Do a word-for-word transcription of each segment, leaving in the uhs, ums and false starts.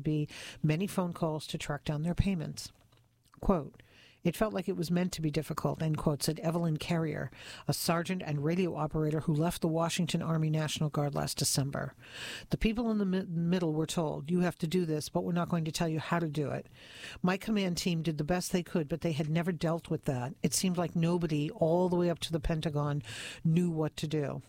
be many phone calls to track down their payments. Quote, "It felt like it was meant to be difficult," end quote, said Evelyn Carrier, a sergeant and radio operator who left the Washington Army National Guard last December. "The people in the mi- middle were told, you have to do this, but we're not going to tell you how to do it. My command team did the best they could, but they had never dealt with that. It seemed like nobody, all the way up to the Pentagon, knew what to do."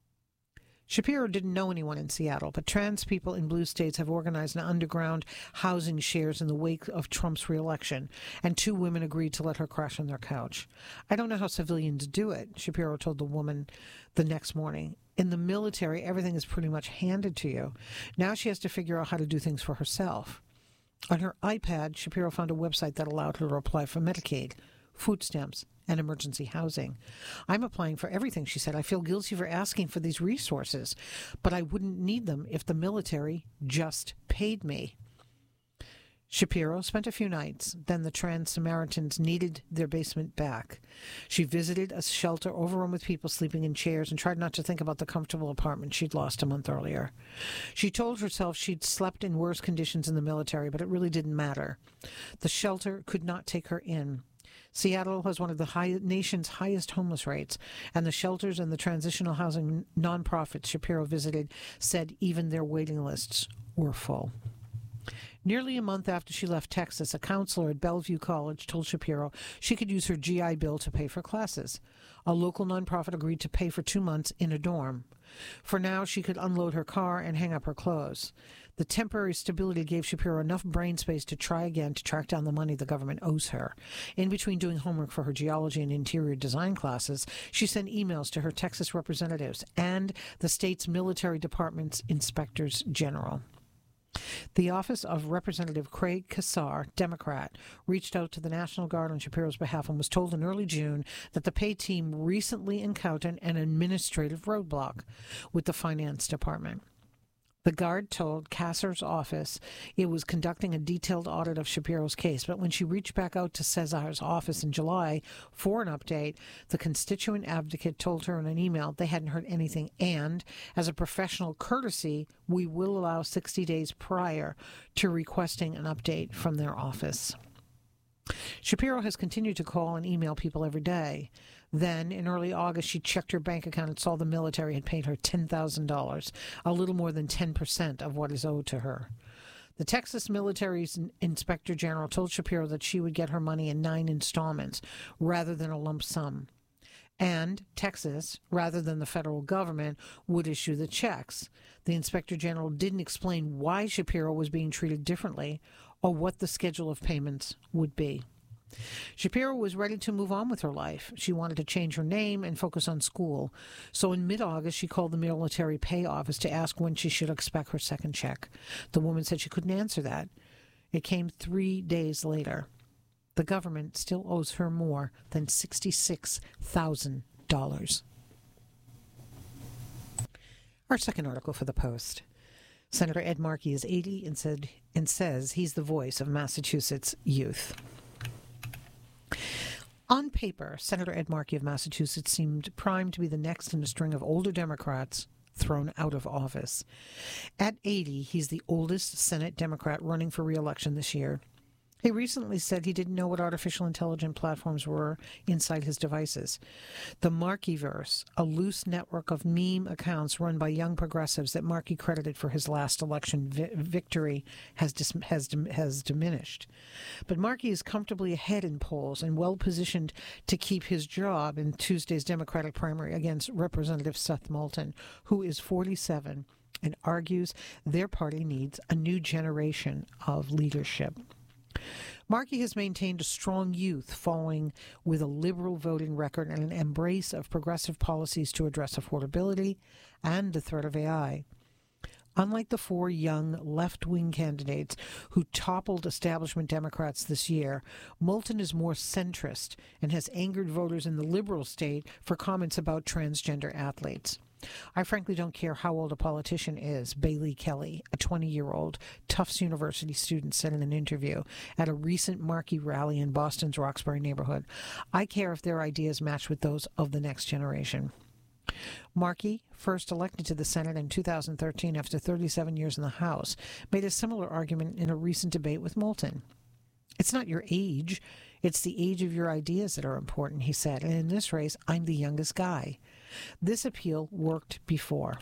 Shapiro didn't know anyone in Seattle, but trans people in blue states have organized an underground housing shares in the wake of Trump's reelection, and two women agreed to let her crash on their couch. "I don't know how civilians do it," Shapiro told the woman the next morning. "In the military, everything is pretty much handed to you. Now she has to figure out how to do things for herself." On her iPad, Shapiro found a website that allowed her to apply for Medicaid, food stamps, and emergency housing. "I'm applying for everything," she said. "I feel guilty for asking for these resources, but I wouldn't need them if the military just paid me." Shapiro spent a few nights. Then the Trans Samaritans needed their basement back. She visited a shelter overrun with people sleeping in chairs and tried not to think about the comfortable apartment she'd lost a month earlier. She told herself she'd slept in worse conditions in the military, but it really didn't matter. The shelter could not take her in. Seattle has one of the high, nation's highest homeless rates, and the shelters and the transitional housing nonprofits Shapiro visited said even their waiting lists were full. Nearly a month after she left Texas, a counselor at Bellevue College told Shapiro she could use her G I Bill to pay for classes. A local nonprofit agreed to pay for two months in a dorm. For now, she could unload her car and hang up her clothes. The temporary stability gave Shapiro enough brain space to try again to track down the money the government owes her. In between doing homework for her geology and interior design classes, she sent emails to her Texas representatives and the state's military department's inspectors general. The office of Representative Craig Kassar, Democrat, reached out to the National Guard on Shapiro's behalf and was told in early June that the pay team recently encountered an administrative roadblock with the Finance Department. The Guard told Kassar's office it was conducting a detailed audit of Shapiro's case, but when she reached back out to Cesar's office in July for an update, the constituent advocate told her in an email they hadn't heard anything, and, as a professional courtesy, we will allow sixty days prior to requesting an update from their office. Shapiro has continued to call and email people every day. Then, in early August, she checked her bank account and saw the military had paid her ten thousand dollars, a little more than ten percent of what is owed to her. The Texas military's inspector general told Shapiro that she would get her money in nine installments rather than a lump sum. And Texas, rather than the federal government, would issue the checks. The inspector general didn't explain why Shapiro was being treated differently or what the schedule of payments would be. Shapiro was ready to move on with her life. She wanted to change her name and focus on school. So in mid-August, she called the military pay office to ask when she should expect her second check. The woman said she couldn't answer that. It came three days later. The government still owes her more than sixty-six thousand dollars. Our second article for the Post. Senator Ed Markey is eighty and said and says he's the voice of Massachusetts youth. On paper, Senator Ed Markey of Massachusetts seemed primed to be the next in a string of older Democrats thrown out of office. At eighty, he's the oldest Senate Democrat running for re-election this year. He recently said he didn't know what artificial intelligence platforms were inside his devices. The Markeyverse, a loose network of meme accounts run by young progressives that Markey credited for his last election vi- victory, has, dis- has, dim- has diminished. But Markey is comfortably ahead in polls and well-positioned to keep his job in Tuesday's Democratic primary against Representative Seth Moulton, who is forty-seven and argues their party needs a new generation of leadership. Markey has maintained a strong youth following with a liberal voting record and an embrace of progressive policies to address affordability and the threat of A I. Unlike the four young left-wing candidates who toppled establishment Democrats this year, Moulton is more centrist and has angered voters in the liberal state for comments about transgender athletes. I frankly don't care how old a politician is, Bailey Kelly, a twenty-year-old Tufts University student, said in an interview at a recent Markey rally in Boston's Roxbury neighborhood. I care if their ideas match with those of the next generation. Markey, first elected to the Senate in two thousand thirteen after thirty-seven years in the House, made a similar argument in a recent debate with Moulton. It's not your age, it's the age of your ideas that are important, he said, and in this race, I'm the youngest guy. This appeal worked before.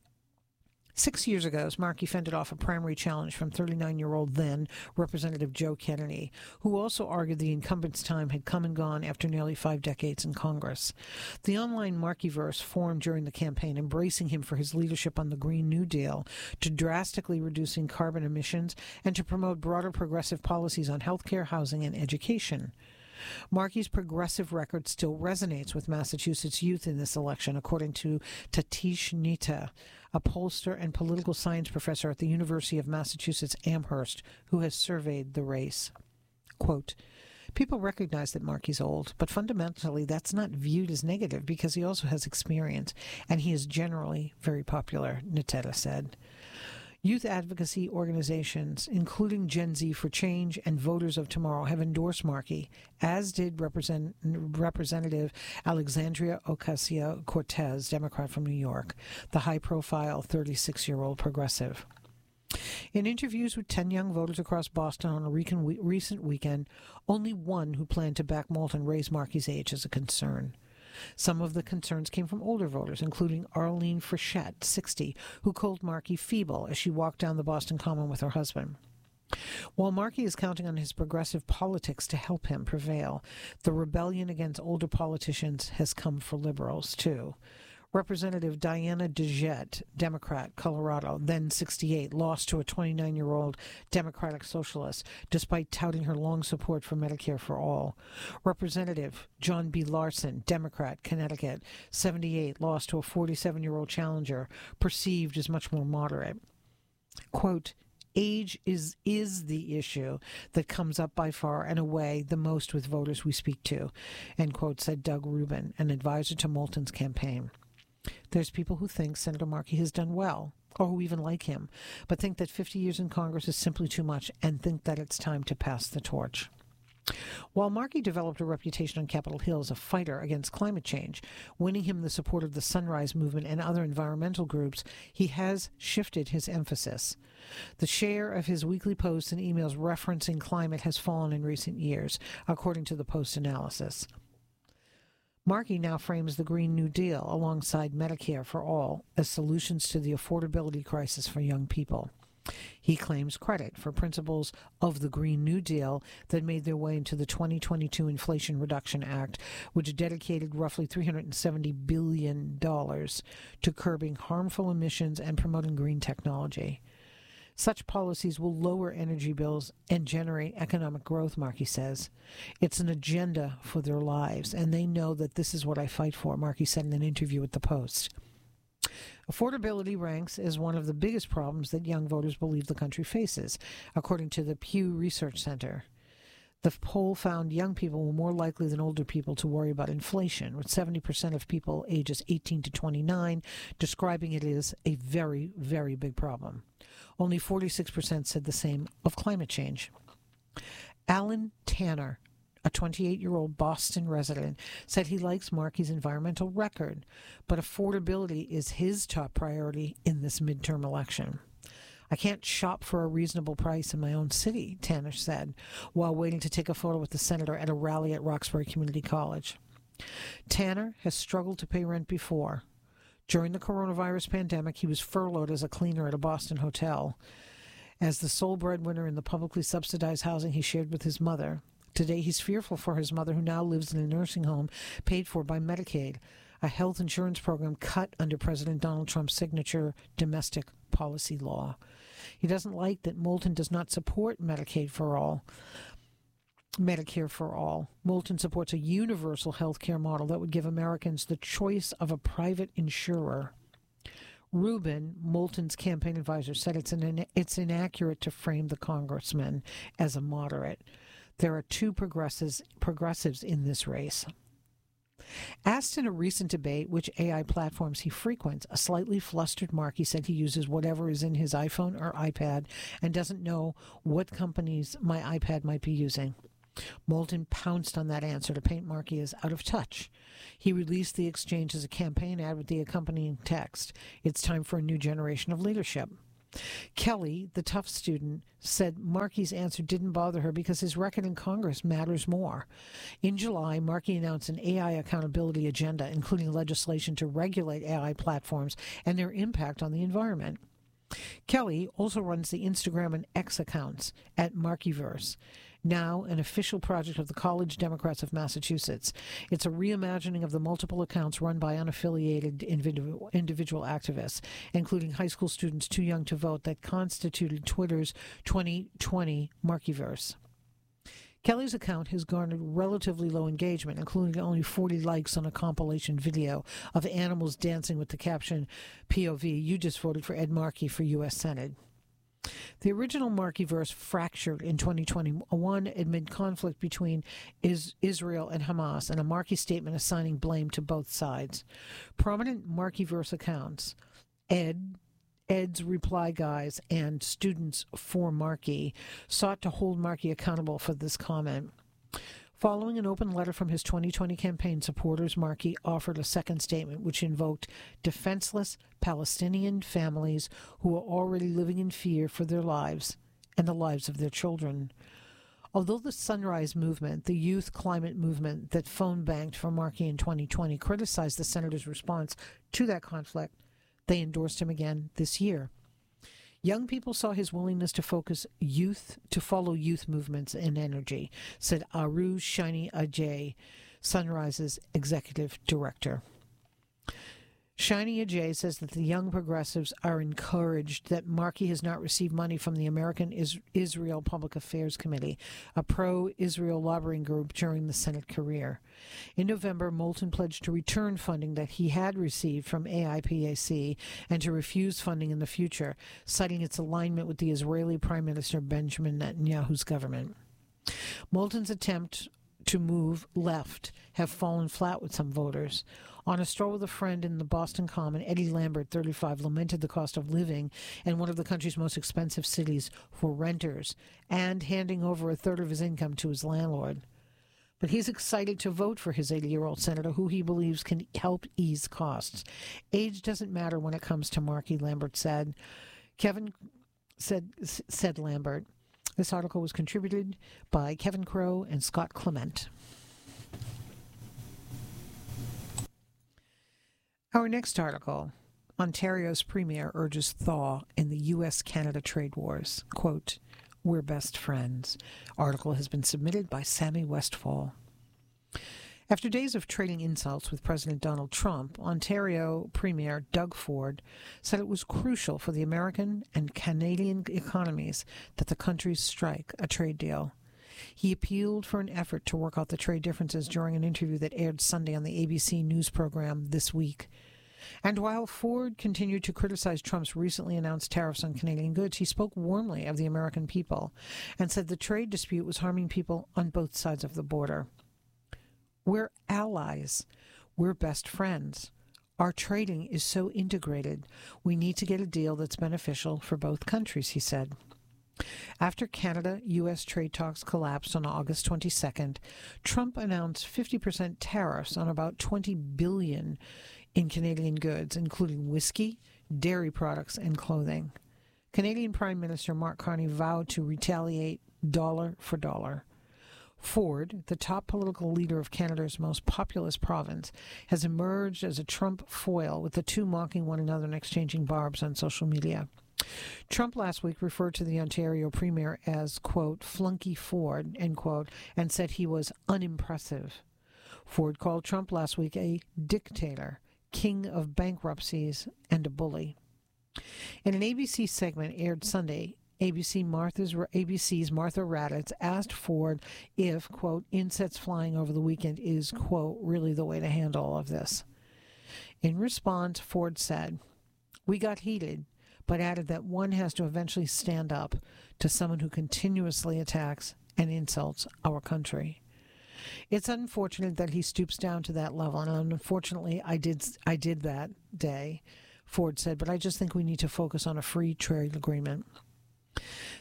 Six years ago, Markey fended off a primary challenge from thirty-nine-year-old then Representative Joe Kennedy, who also argued the incumbent's time had come and gone after nearly five decades in Congress. The online Markeyverse formed during the campaign, embracing him for his leadership on the Green New Deal, to drastically reducing carbon emissions, and to promote broader progressive policies on healthcare, housing, and education. Markey's progressive record still resonates with Massachusetts youth in this election, according to Tatish Nita, a pollster and political science professor at the University of Massachusetts Amherst, who has surveyed the race. Quote, people recognize that Markey's old, but fundamentally that's not viewed as negative because he also has experience, and he is generally very popular, Niteta said. Youth advocacy organizations, including Gen Z for Change and Voters of Tomorrow, have endorsed Markey, as did Represent- Representative Alexandria Ocasio-Cortez, Democrat from New York, the high-profile thirty-six-year-old progressive. In interviews with ten young voters across Boston on a recent weekend, only one who planned to back Moulton raised Markey's age as a concern. Some of the concerns came from older voters, including Arlene Frechette, sixty, who called Markey feeble as she walked down the Boston Common with her husband. While Markey is counting on his progressive politics to help him prevail, the rebellion against older politicians has come for liberals, too. Representative Diana DeJette, Democrat, Colorado, then sixty-eight, lost to a twenty-nine-year-old Democratic Socialist, despite touting her long support for Medicare for All. Representative John B. Larson, Democrat, Connecticut, seventy-eight, lost to a forty-seven-year-old challenger, perceived as much more moderate. Quote, age is is the issue that comes up by far and away the most with voters we speak to, end quote, said Doug Rubin, an advisor to Moulton's campaign. There's people who think Senator Markey has done well, or who even like him, but think that fifty years in Congress is simply too much and think that it's time to pass the torch. While Markey developed a reputation on Capitol Hill as a fighter against climate change, winning him the support of the Sunrise Movement and other environmental groups, he has shifted his emphasis. The share of his weekly posts and emails referencing climate has fallen in recent years, according to the Post analysis. Markey now frames the Green New Deal alongside Medicare for All as solutions to the affordability crisis for young people. He claims credit for principles of the Green New Deal that made their way into the twenty twenty-two Inflation Reduction Act, which dedicated roughly three hundred seventy billion dollars to curbing harmful emissions and promoting green technology. Such policies will lower energy bills and generate economic growth, Markey says. It's an agenda for their lives, and they know that this is what I fight for, Markey said in an interview with The Post. Affordability ranks as one of the biggest problems that young voters believe the country faces, according to the Pew Research Center. The poll found young people were more likely than older people to worry about inflation, with seventy percent of people ages eighteen to twenty-nine describing it as a very, very big problem. Only forty-six percent said the same of climate change. Alan Tanner, a twenty-eight-year-old Boston resident, said he likes Markey's environmental record, but affordability is his top priority in this midterm election. I can't shop for a reasonable price in my own city, Tanner said, while waiting to take a photo with the senator at a rally at Roxbury Community College. Tanner has struggled to pay rent before. During the coronavirus pandemic, he was furloughed as a cleaner at a Boston hotel. As the sole breadwinner in the publicly subsidized housing he shared with his mother, today he's fearful for his mother, who now lives in a nursing home paid for by Medicaid, a health insurance program cut under President Donald Trump's signature domestic policy law. He doesn't like that Moulton does not support Medicaid for all, Medicare for all. Moulton supports a universal health care model that would give Americans the choice of a private insurer. Rubin, Moulton's campaign advisor, said it's, an, it's inaccurate to frame the congressman as a moderate. There are two progressives, progressives in this race. Asked in a recent debate which A I platforms he frequents, a slightly flustered Markey said he uses whatever is in his iPhone or iPad and doesn't know what companies my iPad might be using. Moulton pounced on that answer to paint Markey as out of touch. He released the exchange as a campaign ad with the accompanying text, "It's time for a new generation of leadership." Kelly, the tough student, said Markey's answer didn't bother her because his record in Congress matters more. In July, Markey announced an A I accountability agenda, including legislation to regulate A I platforms and their impact on the environment. Kelly also runs the Instagram and X accounts at Markeyverse, now an official project of the College Democrats of Massachusetts. It's a reimagining of the multiple accounts run by unaffiliated individual, individual activists, including high school students too young to vote, that constituted Twitter's twenty twenty Markeyverse. Kelly's account has garnered relatively low engagement, including only forty likes on a compilation video of animals dancing with the caption, P O V, "You just voted for Ed Markey for U S Senate." The original Markeyverse fractured in twenty twenty-one amid conflict between is Israel and Hamas, and a Markey statement assigning blame to both sides. Prominent Markeyverse accounts, Ed, Ed's Reply Guys, and Students for Markey, sought to hold Markey accountable for this comment. Following an open letter from his twenty twenty campaign supporters, Markey offered a second statement which invoked defenseless Palestinian families who are already living in fear for their lives and the lives of their children. Although the Sunrise Movement, the youth climate movement that phone banked for Markey in twenty twenty, criticized the senator's response to that conflict, they endorsed him again this year. Young people saw his willingness to focus youth, to follow youth movements and energy, said Aru Shiny Ajay, Sunrise's executive director. Shiny Ajay says that the young progressives are encouraged that Markey has not received money from the American Is- Israel Public Affairs Committee, a pro-Israel lobbying group during the Senate career. In November, Moulton pledged to return funding that he had received from A I P A C and to refuse funding in the future, citing its alignment with the Israeli Prime Minister Benjamin Netanyahu's government. Moulton's attempt to move left have fallen flat with some voters. On a stroll with a friend in the Boston Common, Eddie Lambert, thirty-five, lamented the cost of living in one of the country's most expensive cities for renters and handing over a third of his income to his landlord. But he's excited to vote for his eighty-year-old senator, who he believes can help ease costs. Age doesn't matter when it comes to Markey, Lambert said. Kevin said, said Lambert. This article was contributed by Kevin Crow and Scott Clement. Our next article, Ontario's premier urges thaw in the U S Canada trade wars. Quote, "We're best friends." Article has been submitted by Sammy Westfall. After days of trading insults with President Donald Trump, Ontario Premier Doug Ford said it was crucial for the American and Canadian economies that the countries strike a trade deal. He appealed for an effort to work out the trade differences during an interview that aired Sunday on the A B C News program This Week. And while Ford continued to criticize Trump's recently announced tariffs on Canadian goods, he spoke warmly of the American people and said the trade dispute was harming people on both sides of the border. "We're allies. We're best friends. Our trading is so integrated. We need to get a deal that's beneficial for both countries," he said. After Canada-U S trade talks collapsed on August twenty-second, Trump announced fifty percent tariffs on about twenty billion dollars in Canadian goods, including whiskey, dairy products, and clothing. Canadian Prime Minister Mark Carney vowed to retaliate dollar for dollar. Ford, the top political leader of Canada's most populous province, has emerged as a Trump foil, with the two mocking one another and exchanging barbs on social media. Trump last week referred to the Ontario Premier as, quote, "Flunky Ford," end quote, and said he was unimpressive. Ford called Trump last week a dictator, king of bankruptcies, and a bully. In an A B C segment aired Sunday, A B C Martha's, A B C's Martha Raddatz asked Ford if, quote, insets flying over the weekend is, quote, really the way to handle all of this. In response, Ford said, "We got heated, but added that one has to eventually stand up to someone who continuously attacks and insults our country. It's unfortunate that he stoops down to that level, and unfortunately I did I did that day," Ford said, "but I just think we need to focus on a free trade agreement."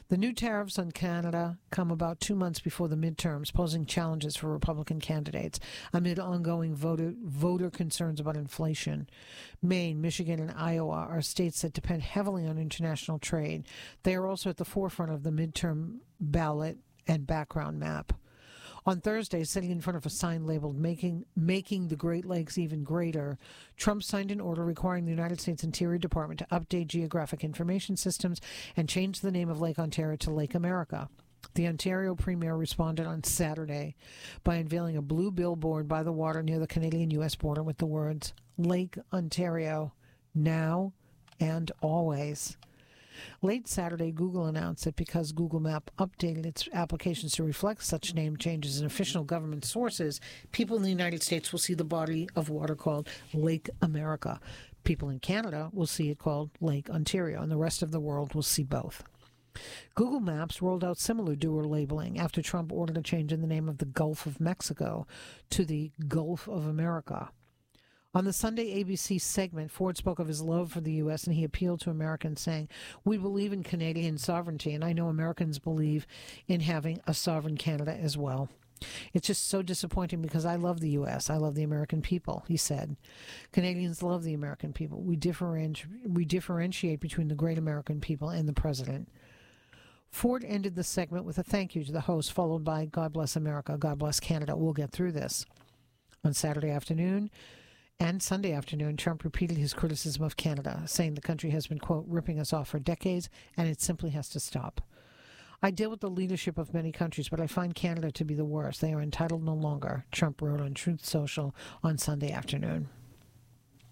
The new tariffs on Canada come about two months before the midterms, posing challenges for Republican candidates amid ongoing voter, voter concerns about inflation. Maine, Michigan, and Iowa are states that depend heavily on international trade. They are also at the forefront of the midterm ballot and background map. On Thursday, sitting in front of a sign labeled Making, Making the Great Lakes Even Greater, Trump signed an order requiring the United States Interior Department to update geographic information systems and change the name of Lake Ontario to Lake America. The Ontario Premier responded on Saturday by unveiling a blue billboard by the water near the Canadian-U S border with the words, Lake Ontario, now and always. Late Saturday, Google announced that because Google Map updated its applications to reflect such name changes in official government sources, people in the United States will see the body of water called Lake America. People in Canada will see it called Lake Ontario, and the rest of the world will see both. Google Maps rolled out similar doer labeling after Trump ordered a change in the name of the Gulf of Mexico to the Gulf of America. On the Sunday A B C segment, Ford spoke of his love for the U S and he appealed to Americans, saying, "We believe in Canadian sovereignty, and I know Americans believe in having a sovereign Canada as well. It's just so disappointing because I love the U S. I love the American people," he said. "Canadians love the American people. We, differenti- we differentiate between the great American people and the president." Ford ended the segment with a thank you to the host, followed by God bless America, God bless Canada. We'll get through this. On Saturday afternoon and Sunday afternoon, Trump repeated his criticism of Canada, saying the country has been, quote, ripping us off for decades, and it simply has to stop. "I deal with the leadership of many countries, but I find Canada to be the worst. They are entitled no longer," Trump wrote on Truth Social on Sunday afternoon.